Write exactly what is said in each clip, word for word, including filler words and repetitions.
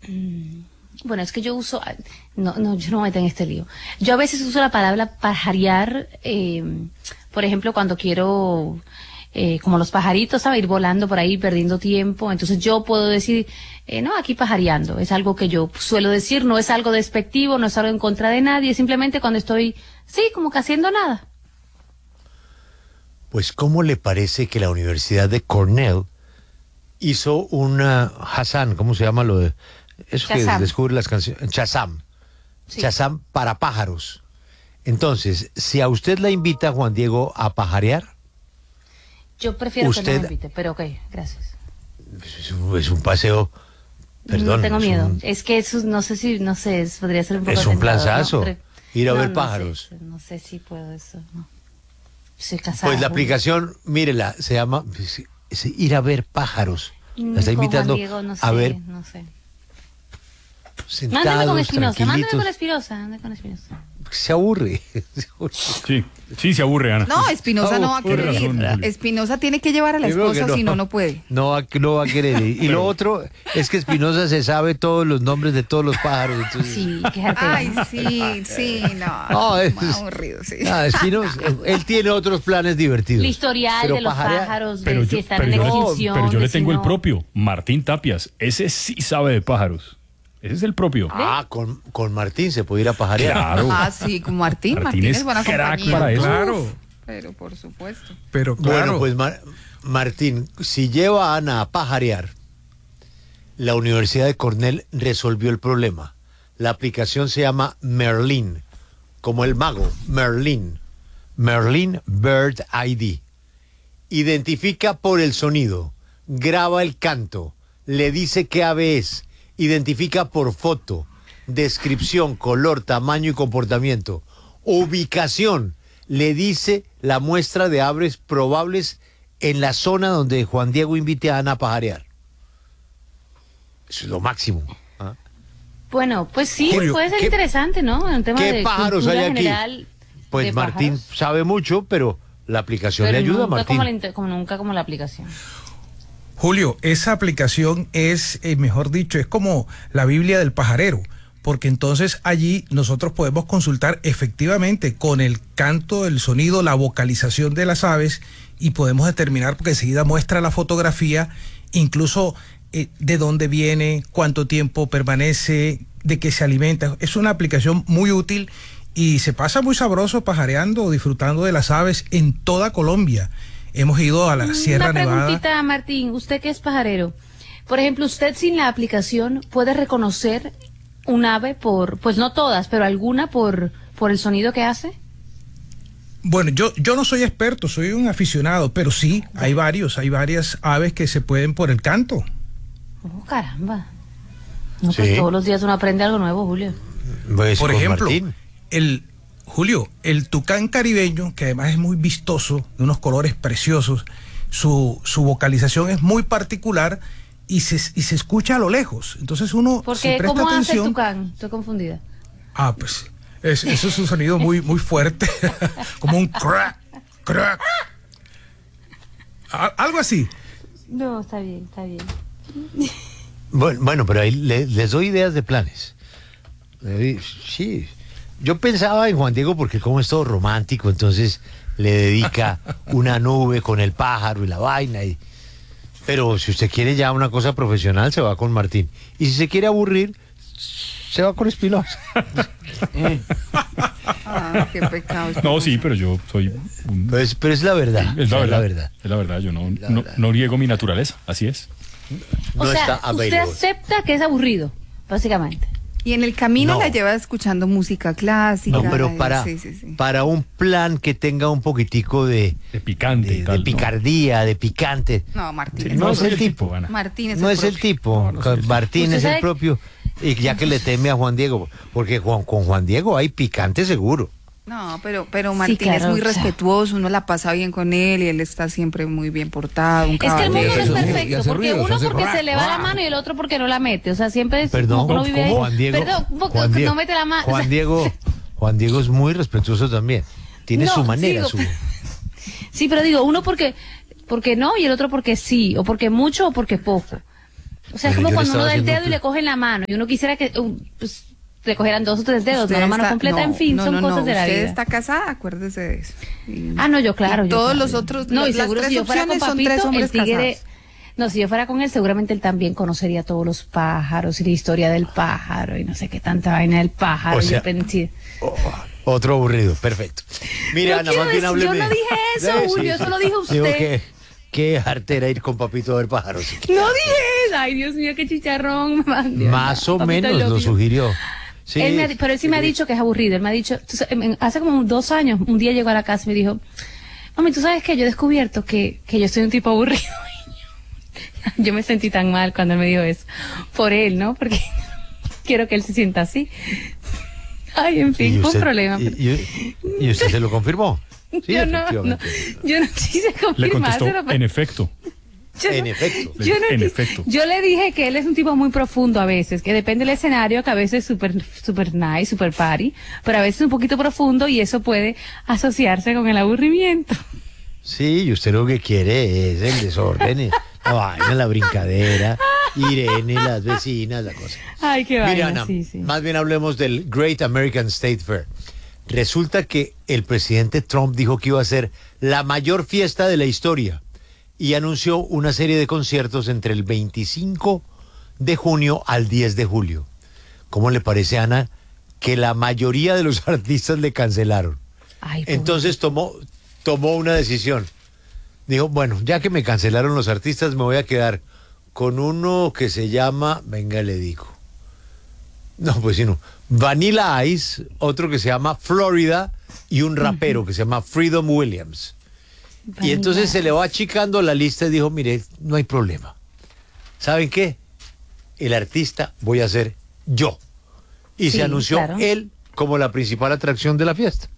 Bueno, es que yo uso, no, no, yo no me meto en este lío. Yo a veces uso la palabra pajarear, eh, por ejemplo, cuando quiero, eh, como los pajaritos, ¿sabes? Ir volando por ahí, perdiendo tiempo. Entonces yo puedo decir, eh, no, aquí pajareando. Es algo que yo suelo decir, no es algo despectivo, no es algo en contra de nadie, simplemente cuando estoy, sí, como que haciendo nada. Pues, ¿cómo le parece que la Universidad de Cornell hizo una Hassan, ¿cómo se llama lo de eso que descubre las canciones? Shazam. Sí. Shazam para pájaros. Entonces, si a usted la invita, Juan Diego, a pajarear, yo prefiero usted, que no me invite, pero ok, gracias. Es un, es un paseo, perdón. No tengo es miedo. Un, es que eso, no sé si, no sé, es, podría ser un poco es un tentador, planazo, ¿no? Pero, ir a no, ver no pájaros. Sé, no sé si puedo eso, no. Soy casada. Pues la aplicación, mírela, se llama es, es ir a ver pájaros. La está invitando Juan Diego, no sé, a ver. No sé. Sentados, mándame con Espinosa, mándame con tranquilitos. Espinosa, mándame con Espinosa. Se aburre. Sí, sí, se aburre, Ana. No, Espinosa no va a Por querer ir. razón, Espinosa tiene que llevar a la Yo creo esposa, que si no, no puede. No va, no va a querer ir. Y lo otro es que Espinosa se sabe todos los nombres de todos los pájaros. Entonces... Sí, quéjate. Ay, sí, sí, no. No, es, muy aburrido, sí. Ah, Espinosa, él tiene otros planes divertidos. El historial Pero de los pajarear- pájaros, Pero de yo, si están pero en yo- extinción. pero yo de le si tengo el no. propio, Martín Tapias. Ese sí sabe de pájaros. Ese es el propio. Ah, con, con Martín se puede ir a pajarear. Claro. Ah, sí, con Martín. Martín Martín es es buena crack compañía. para eso. Claro, Pero por supuesto. pero claro. Bueno, pues Mar- Martín, si lleva a Ana a pajarear, la Universidad de Cornell resolvió el problema. La aplicación se llama Merlin, como el mago, Merlin. Merlin Bird I D. Identifica por el sonido, graba el canto, le dice qué ave es, identifica por foto, descripción, color, tamaño y comportamiento, ubicación, le dice la muestra de aves probables en la zona donde Juan Diego invite a Ana a pajarear. Eso es lo máximo. ¿Ah? Bueno, pues sí, Julio, puede ser ¿qué- interesante, ¿no? Un tema ¿Qué de pájaros cultura hay aquí? general Pues de Martín pájaros, sabe mucho, pero la aplicación pero le ayuda a nunca Martín. como, la, inte- como nunca como la aplicación. Julio, esa aplicación es, eh, mejor dicho, es como la Biblia del pajarero, porque entonces allí nosotros podemos consultar efectivamente con el canto, el sonido, la vocalización de las aves y podemos determinar, porque enseguida muestra la fotografía, incluso eh, de dónde viene, cuánto tiempo permanece, de qué se alimenta. Es una aplicación muy útil y se pasa muy sabroso pajareando o disfrutando de las aves en toda Colombia. Hemos ido a la Sierra Una Nevada. preguntita, Martín, usted que es pajarero. Por ejemplo, usted sin la aplicación puede reconocer un ave por, pues no todas, pero alguna por, por el sonido que hace. Bueno, yo, yo no soy experto, soy un aficionado, pero sí, hay varios, hay varias aves que se pueden por el canto. Oh, caramba. No, Sí. pues todos los días uno aprende algo nuevo, Julio. Pues Por con ejemplo, Martín. el Julio, el tucán caribeño, que además es muy vistoso, de unos colores preciosos, su, su vocalización es muy particular y se, y se escucha a lo lejos. Entonces uno Porque, se presta ¿cómo hace el atención. tucán? Estoy confundida. Ah, pues, es, eso es un sonido muy, muy fuerte, como un crack, crack. A- algo así. No, está bien, está bien. Bueno, bueno, pero ahí le- les doy ideas de planes. Eh, Sí, yo pensaba en Juan Diego porque como es todo romántico, entonces le dedica una nube con el pájaro y la vaina. Y... Pero si usted quiere ya una cosa profesional, se va con Martín. Y si se quiere aburrir, se va con Espinosa. Ah, qué pecado. No, sí, pero yo soy un... Pues, pero es la verdad. Es la o sea, verdad, la verdad. es la verdad, yo no, La no, verdad. no niego mi naturaleza, así es. O No sea, está usted available. acepta que es aburrido, básicamente. Y en el camino No. la lleva escuchando música clásica. No, pero y- para, sí, sí, sí. para un plan que tenga un poquitico de, De picante de, y de tal, ¿no? picardía, de picante. No, Martín. Sí, es no el es propio. el tipo. Ana. Martín es No el es el propio. tipo, No, no soy el Martín tipo. es ¿Usted el sabe? propio, y ya que le teme a Juan Diego, porque Juan, con Juan Diego hay picante seguro. No, pero, pero Martín es claro, muy o sea. respetuoso, uno la pasa bien con él y él está siempre muy bien portado. Un Es que el mundo no es caballero. perfecto, Y hace porque ruidos, uno hace porque rack, se le va la rack. mano y el otro porque no la mete. O sea, siempre es Perdón, uno vive ahí. Juan Diego, Perdón, porque Juan Diego, no mete la mano. o Juan sea, Diego, Juan Diego es muy respetuoso también. Tiene No, su manera, digo- su Sí, pero digo, uno porque porque no y el otro porque sí, o porque mucho o porque poco. O sea, es Bueno, como yo le cuando uno estaba da el haciendo dedo y pl- le cogen la mano y uno quisiera que uh, pues, le cogieran dos o tres dedos, Usted no la mano está- completa, no, en fin, no, son no, cosas no, de la usted vida. está casada, acuérdese de eso. Y- Ah, no, yo claro. y yo todos claro. los otros, No, y las seguro tres si yo fuera con opciones son Papito, tres hombres el tigre, casados. no, si yo fuera con él, seguramente él también conocería todos los pájaros y la historia del pájaro y no sé qué tanta vaina del pájaro. O y yo sea, pensé, Oh, otro aburrido, perfecto. Mira, No Ana, quiero más bien decir- yo hábleme. no dije eso, Julio, eso lo dijo Digo usted. que qué artera ir con Papito a ver pájaros. no dije, ay Dios mío, qué chicharrón. Dios, Más no, o Papito, menos I love lo you. sugirió. Sí, Él me ha di- pero él sí me ha dicho que es aburrido. Él me ha dicho, tú sa- en- hace como dos años, un día llegó a la casa y me dijo, mami, tú sabes que yo he descubierto que, que yo soy un tipo aburrido. Yo me sentí tan mal cuando él me dijo eso. Por él, ¿no? Porque quiero que él se sienta así. Ay, en fin, y fue un usted, problema. y, y- y usted se lo confirmó. Sí, yo no, no, efectivamente. yo no quise Le contestó, confirmárselo. pero en efecto. yo En no- efecto. Yo, no En quise- efecto. yo le dije que él es un tipo muy profundo a veces, que depende del escenario, que a veces es súper super nice, super party, pero a veces un poquito profundo y eso puede asociarse con el aburrimiento. Sí, y usted lo que quiere es el desorden, la vaina, la brincadera, Irene, las vecinas, la cosa. Ay, qué vaina, Mira, Ana, sí, sí. más bien hablemos del Great American State Fair. Resulta que el presidente Trump dijo que iba a ser la mayor fiesta de la historia y anunció una serie de conciertos entre el veinticinco de junio al diez de julio. ¿Cómo le parece, Ana, que la mayoría de los artistas le cancelaron? Ay, pobre. Entonces tomó, tomó una decisión. Dijo, bueno, ya que me cancelaron los artistas, me voy a quedar con uno que se llama, venga, le digo. No, pues sí, no. Vanilla Ice, otro que se llama Florida y un rapero que se llama Freedom Williams. Y Vanilla entonces se le Ice. va achicando la lista y dijo, mire, no hay problema. ¿Saben qué? El artista voy a ser yo. Y Sí, se anunció claro. él como la principal atracción de la fiesta.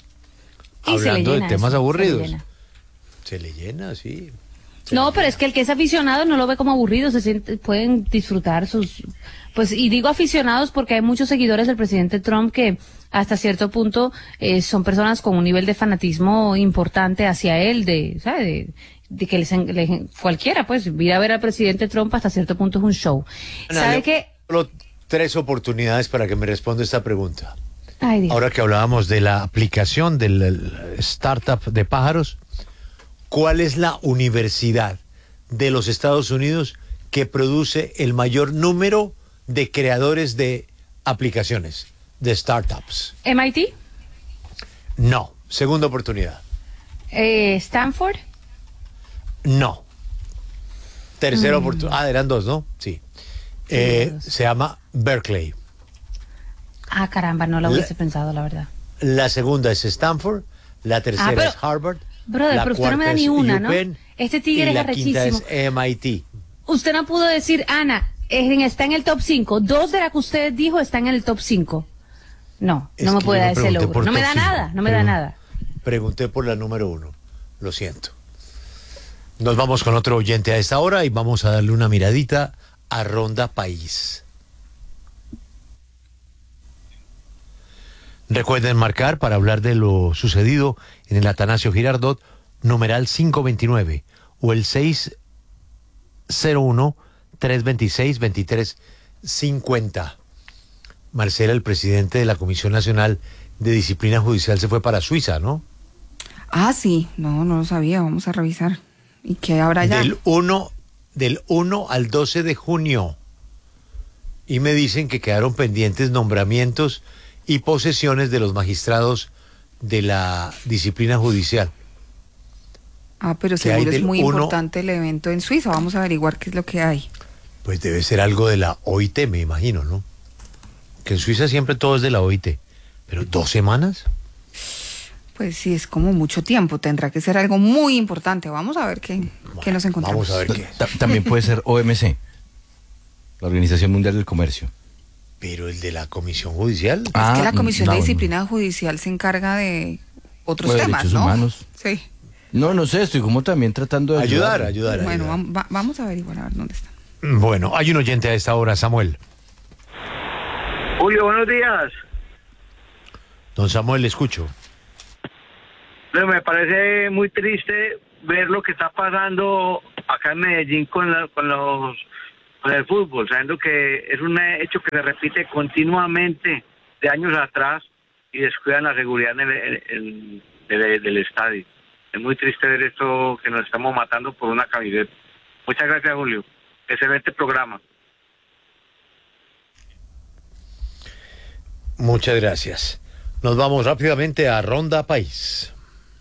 Y se le Hablando de llena temas eso, se le aburridos. llena. Se le llena, sí. Se No, le pero llena. es que el que es aficionado no lo ve como aburrido, se siente, pueden disfrutar sus, pues, y digo aficionados porque hay muchos seguidores del presidente Trump que hasta cierto punto eh, son personas con un nivel de fanatismo importante hacia él, de, ¿sabe? De, de que les, en- les- cualquiera, pues, ir a ver al presidente Trump hasta cierto punto es un show. Ana, ¿Sabe le- qué? Solo tres oportunidades para que me responda esta pregunta. Ay, Dios. Ahora que hablábamos de la aplicación del el startup de pájaros, ¿cuál es la universidad de los Estados Unidos que produce el mayor número de creadores de aplicaciones, de startups? M I T, No. Segunda oportunidad. eh, Stanford, No. Tercera oportunidad. Ah, eran dos, ¿no? Sí. Eh, dos. se llama Berkeley. ah, caramba, no lo La- hubiese pensado, la verdad. La segunda es Stanford, la tercera Ah, pero- es Harvard, brother, la pero usted no me cuarta da ni es una, ¿no? UPenn, Este tigre y es la quinta es arrechísimo. M I T. Usted no pudo decir, Ana, es- está en el top cinco. Dos de las que usted dijo están en el top cinco. No, Es no me que puede yo dar ese pregunté logro. por No me top da cinco, nada, no me da pregun- nada. Pregunté por la número uno, lo siento. Nos vamos con otro oyente a esta hora y vamos a darle una miradita a Ronda País. Recuerden marcar para hablar de lo sucedido en el Atanasio Girardot, numeral quinientos veintinueve o el seis cero uno, tres dos seis, dos tres cinco cero. Marcela, el presidente de la Comisión Nacional de Disciplina Judicial, se fue para Suiza, ¿no? Ah, sí, no, no lo sabía, vamos a revisar. ¿Y qué habrá ya? Del uno, del uno al doce de junio. Y me dicen que quedaron pendientes nombramientos y posesiones de los magistrados de la disciplina judicial. Ah, pero ¿Qué hay seguro es del muy uno? importante el evento en Suiza, vamos a averiguar qué es lo que hay. Pues debe ser algo de la O I T, me imagino, ¿no? Que en Suiza siempre todo es de la O I T. Pero dos semanas. Pues sí, es como mucho tiempo, tendrá que ser algo muy importante. Vamos a ver qué, qué nos encontramos. Vamos a ver qué es. Ta- También puede ser O M C, la Organización Mundial del Comercio. Pero el de la Comisión Judicial. Es Ah, que la Comisión no, de no. Disciplina Judicial se encarga de otros Bueno, temas, derechos ¿no? humanos. Sí. No, no sé, estoy como también tratando de Ayudar, ayudar. ayudar, Bueno, ayudar. vam- va- vamos a averiguar a ver dónde está. Bueno, hay un oyente a esta hora, Samuel. Julio, buenos días. Don Samuel, le escucho. Pero me parece muy triste ver lo que está pasando acá en Medellín con, la- con los con el fútbol, sabiendo que es un hecho que se repite continuamente de años atrás y descuidan la seguridad en el, en el, del, del estadio. Es muy triste ver esto, que nos estamos matando por una camiseta. Muchas gracias, Julio. Excelente programa. Muchas gracias. Nos vamos rápidamente a Ronda País.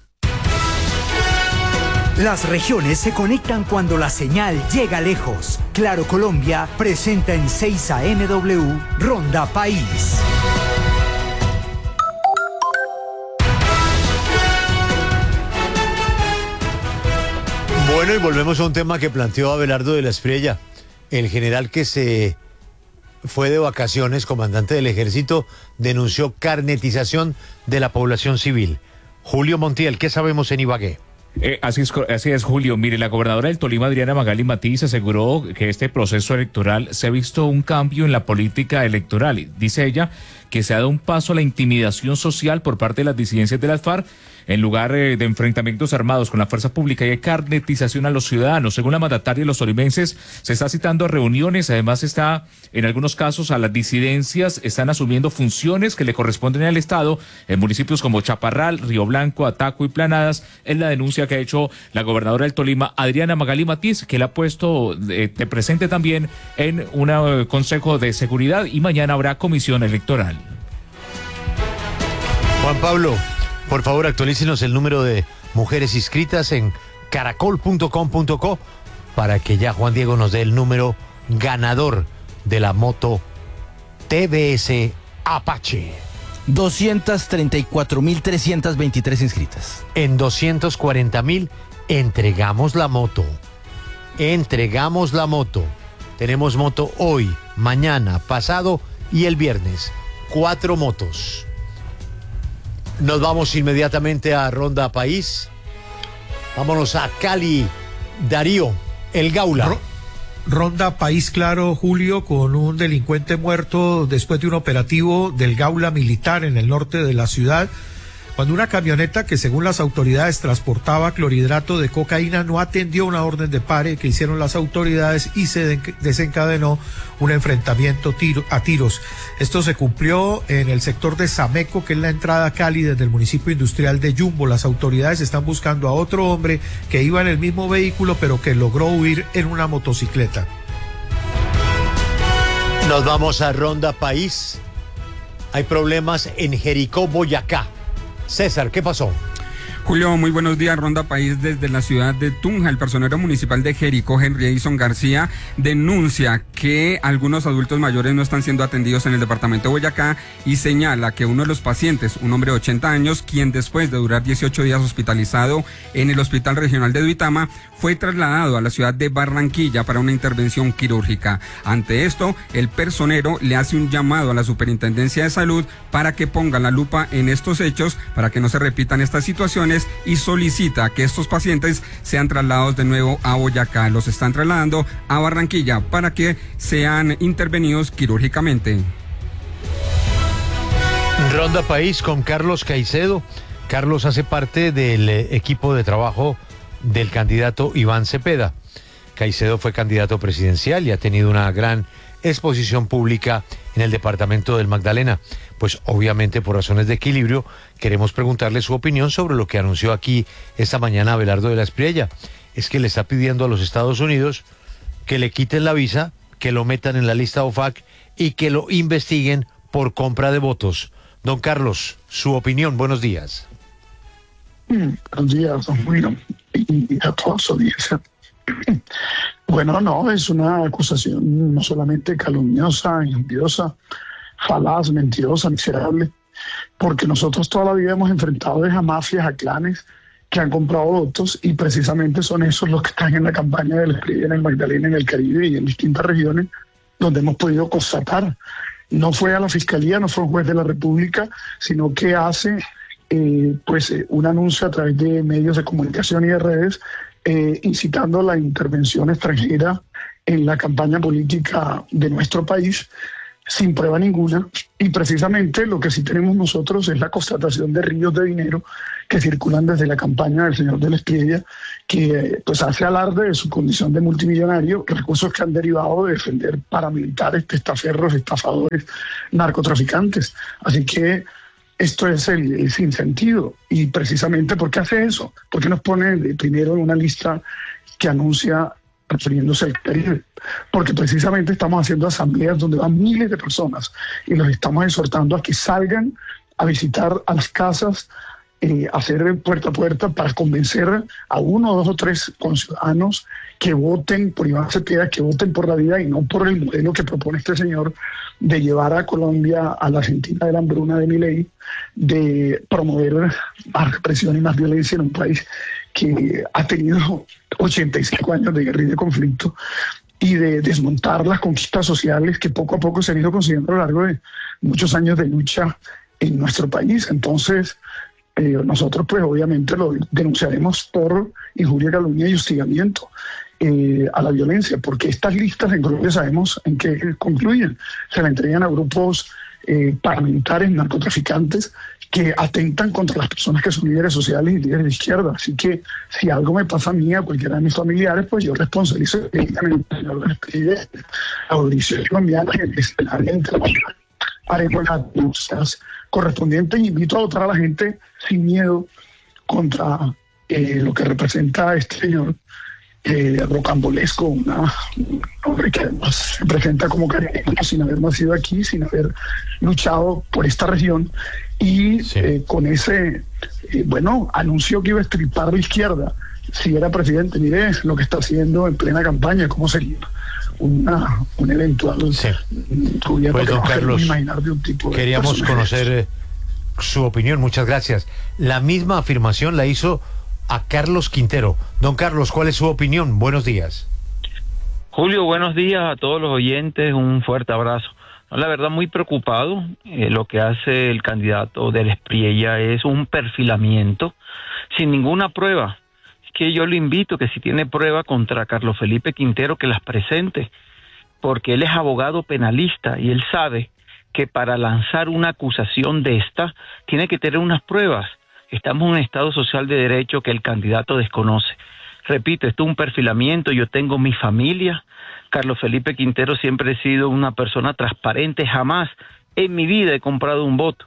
Las regiones se conectan cuando la señal llega lejos. Claro Colombia presenta en seis A M W Ronda País. Bueno, y volvemos a un tema que planteó Abelardo de la Espriella, el general que se fue de vacaciones, comandante del ejército, denunció carnetización de la población civil. Julio Montiel, ¿qué sabemos en Ibagué? Eh, así, es, así es, Julio. Mire, la gobernadora del Tolima, Adriana Magali Matiz, aseguró que este proceso electoral se ha visto un cambio en la política electoral. Dice ella que se ha dado un paso a la intimidación social por parte de las disidencias de las FARC. En lugar eh, de enfrentamientos armados con la fuerza pública y de carnetización a los ciudadanos. Según la mandataria, los tolimenses se está citando a reuniones, además está, en algunos casos, a las disidencias, están asumiendo funciones que le corresponden al Estado en municipios como Chaparral, Río Blanco, Ataco y Planadas. Es la denuncia que ha hecho la gobernadora del Tolima, Adriana Magali Matiz, que la ha puesto eh, de presente también en un uh, consejo de seguridad y mañana habrá comisión electoral. Juan Pablo, por favor, actualícenos el número de mujeres inscritas en caracol punto com punto co para que ya Juan Diego nos dé el número ganador de la moto T V S Apache. doscientas treinta y cuatro mil trescientas veintitrés inscritas. En doscientos cuarenta mil entregamos la moto. Entregamos la moto. Tenemos moto hoy, mañana, pasado y el viernes. Cuatro motos. Nos vamos inmediatamente a Ronda País. Vámonos a Cali. Darío, el Gaula. Ronda País, claro, Julio, con un delincuente muerto después de un operativo del Gaula militar en el norte de la ciudad, cuando una camioneta que según las autoridades transportaba clorhidrato de cocaína no atendió una orden de pare que hicieron las autoridades y se desencadenó un enfrentamiento tiro, a tiros. Esto se cumplió en el sector de Sameco, que es la entrada a Cali desde el municipio industrial de Yumbo. Las autoridades están buscando a otro hombre que iba en el mismo vehículo pero que logró huir en una motocicleta. Nos vamos a Ronda País. Hay problemas en Jericó, Boyacá. César, ¿qué pasó? Julio, muy buenos días. Ronda País desde la ciudad de Tunja. El personero municipal de Jericó, Henry Edison García, denuncia que algunos adultos mayores no están siendo atendidos en el departamento de Boyacá y señala que uno de los pacientes, un hombre de ochenta años, quien después de durar dieciocho días hospitalizado en el Hospital Regional de Duitama, fue trasladado a la ciudad de Barranquilla para una intervención quirúrgica. Ante esto, el personero le hace un llamado a la Superintendencia de Salud para que ponga la lupa en estos hechos, para que no se repitan estas situaciones, y solicita que estos pacientes sean trasladados de nuevo a Boyacá. Los están trasladando a Barranquilla para que sean intervenidos quirúrgicamente. Ronda País con Carlos Caicedo. Carlos hace parte del equipo de trabajo del candidato Iván Cepeda. Caicedo fue candidato presidencial y ha tenido una gran exposición pública en el departamento del Magdalena. Pues obviamente por razones de equilibrio queremos preguntarle su opinión sobre lo que anunció aquí esta mañana Abelardo de la Espriella. Es que le está pidiendo a los Estados Unidos que le quiten la visa, que lo metan en la lista O F A C y que lo investiguen por compra de votos. Don Carlos, su opinión, buenos días. Buenos días, don Julio, y a toda su audiencia. Bueno, no, es una acusación no solamente calumniosa, injuriosa, falaz, mentirosa, miserable, porque nosotros toda la vida hemos enfrentado a mafias, a clanes que han comprado votos y precisamente son esos los que están en la campaña del Espriella en el Magdalena, en el Caribe y en distintas regiones donde hemos podido constatar. No fue a la Fiscalía, no fue un juez de la República, sino que hace eh, pues eh, un anuncio a través de medios de comunicación y de redes eh, incitando la intervención extranjera en la campaña política de nuestro país. sin prueba ninguna, y precisamente lo que sí tenemos nosotros es la constatación de ríos de dinero que circulan desde la campaña del señor de la Espriella, que pues hace alarde de su condición de multimillonario, recursos que han derivado de defender paramilitares, testaferros, estafadores, narcotraficantes. Así que esto es el, el sinsentido. Y precisamente, ¿por qué hace eso? ¿Por qué nos pone de primero en una lista que anuncia refiriéndose al Caribe? Porque precisamente estamos haciendo asambleas donde van miles de personas y los estamos exhortando a que salgan a visitar a las casas, eh, hacer puerta a puerta para convencer a uno, dos o tres conciudadanos que voten por Iván Cepeda, que voten por la vida y no por el modelo que propone este señor de llevar a Colombia a la Argentina de la hambruna de Milei, de promover más represión y más violencia en un país que ha tenido ochenta y cinco años de guerra y de conflicto, y de desmontar las conquistas sociales que poco a poco se han ido consiguiendo a lo largo de muchos años de lucha en nuestro país. Entonces, eh, nosotros pues obviamente lo denunciaremos por injuria, calumnia y hostigamiento eh, a la violencia, porque estas listas en Colombia sabemos en qué concluyen. Se la entregan a grupos eh, paramilitares, narcotraficantes, que atentan contra las personas que son líderes sociales y líderes de izquierda. Así que si algo me pasa a mí, a cualquiera de mis familiares, pues yo responsabilizo directamente al señor de la Audición Colombiana, que es el área internacional, haremos las denuncias correspondientes. Invito a votar a la gente sin miedo contra eh, lo que representa este señor eh, rocambolesco, una, un hombre que además se presenta como caribeño sin haber nacido aquí, sin haber luchado por esta región, y sí. eh, con ese, eh, bueno, anunció que iba a estripar la izquierda si era presidente. Mire lo que está haciendo en plena campaña, cómo sería una, un eventual sí. gobierno. Pues, don Carlos, imaginar de un tipo queríamos de conocer eh, su opinión. Muchas gracias. La misma afirmación la hizo a Carlos Quintero. Don Carlos, ¿cuál es su opinión? Buenos días. Julio, buenos días a todos los oyentes, un fuerte abrazo. No, la verdad, muy preocupado. Eh, lo que hace el candidato de la Espriella es un perfilamiento sin ninguna prueba. Es que yo le invito que si tiene prueba contra Carlos Felipe Quintero, que las presente, porque él es abogado penalista y él sabe que para lanzar una acusación de esta tiene que tener unas pruebas. Estamos en un Estado social de derecho que el candidato desconoce. Repito, esto es un perfilamiento. Yo tengo mi familia. Carlos Felipe Quintero siempre he sido una persona transparente. Jamás en mi vida he comprado un voto.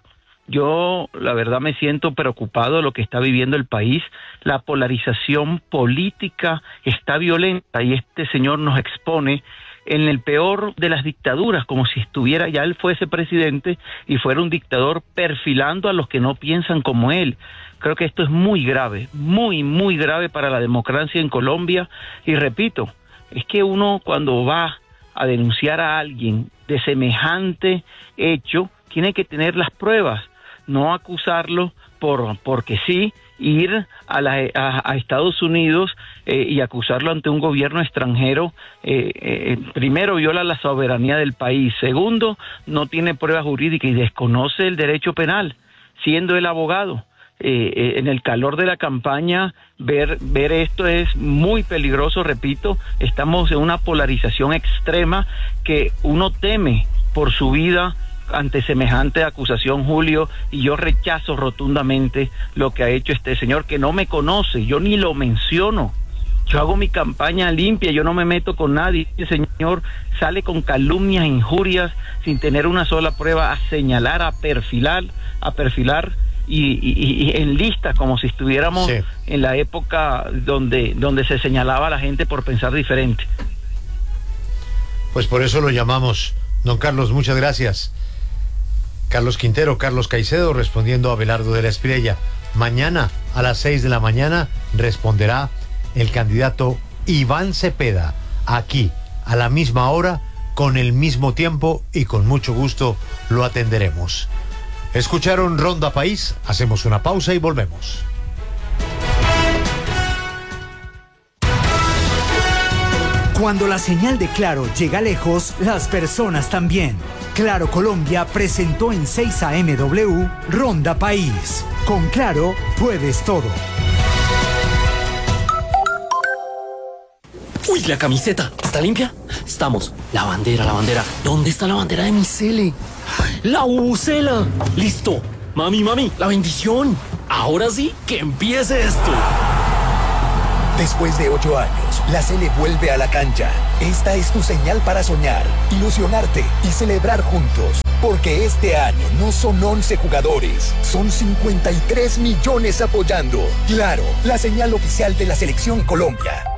Yo, la verdad, me siento preocupado de lo que está viviendo el país. La polarización política está violenta y este señor nos expone en el peor de las dictaduras, como si estuviera, ya él fuese presidente y fuera un dictador perfilando a los que no piensan como él. Creo que esto es muy grave, muy, muy grave para la democracia en Colombia. Y repito, es que uno cuando va a denunciar a alguien de semejante hecho, tiene que tener las pruebas, no acusarlo por porque sí, ir a, la, a, a Estados Unidos eh, y acusarlo ante un gobierno extranjero. Eh, eh, primero, viola la soberanía del país. Segundo, no tiene pruebas jurídicas y desconoce el derecho penal, siendo el abogado. Eh, eh, en el calor de la campaña, ver, ver esto es muy peligroso. Repito, estamos en una polarización extrema que uno teme por su vida ante semejante acusación, Julio, y yo rechazo rotundamente lo que ha hecho este señor, que no me conoce, yo ni lo menciono. Yo hago mi campaña limpia, yo no me meto con nadie. Este señor sale con calumnias, injurias, sin tener una sola prueba, a señalar, a perfilar, a perfilar y, y, y en lista, como si estuviéramos sí. en la época donde, donde se señalaba a la gente por pensar diferente. Pues por eso lo llamamos. Don Carlos, muchas gracias. Carlos Quintero, Carlos Caicedo, respondiendo a Abelardo de la Espriella. Mañana a las seis de la mañana responderá el candidato Iván Cepeda, aquí, a la misma hora, con el mismo tiempo, y con mucho gusto lo atenderemos. Escucharon Ronda País, hacemos una pausa y volvemos. Cuando la señal de Claro llega lejos, las personas también. Claro Colombia presentó en seis A M W Ronda País. Con Claro puedes todo. Uy, la camiseta. ¿Está limpia? Estamos. La bandera, la bandera. ¿Dónde está la bandera de mi Cele? La bubucela. Listo. Mami, mami, la bendición. Ahora sí, que empiece esto. Después de ocho años, la Cele vuelve a la cancha. Esta es tu señal para soñar, ilusionarte y celebrar juntos. Porque este año no son once jugadores, son cincuenta y tres millones apoyando. Claro, la señal oficial de la Selección Colombia.